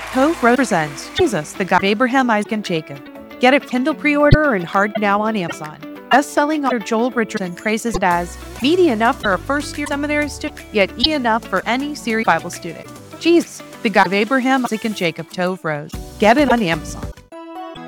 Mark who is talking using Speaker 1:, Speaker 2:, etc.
Speaker 1: Tove Rose presents Jesus, the God of Abraham, Isaac, and Jacob. Get a Kindle pre-order and hard now on Amazon. Best-selling author Joel Richardson praises it as meaty enough for a first-year seminary student, yet easy enough for any serious Bible student. Jesus, the God of Abraham, Isaac, and Jacob, Tove Rose. Get it on Amazon.